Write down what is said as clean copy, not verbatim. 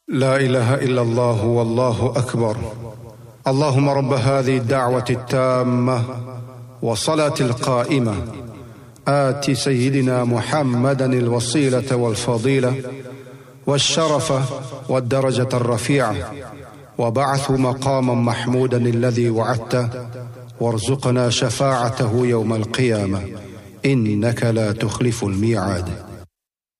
لا إله إلا الله والله أكبر. اللهم رب هذه الدعوة التامة والصلاة القائمة آت سيدنا محمدا الوسيلة والفضيلة والشرف والدرجة الرفيعة وبعث مقاما محمودا الذي وعدته وارزقنا شفاعته يوم القيامة إنك لا تخلف الميعاد.